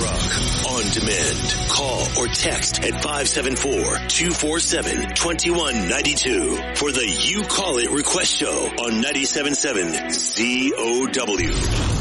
Rock on demand. Call or text at 574-247-2192 for the You Call It request show on 97.7 ZOW.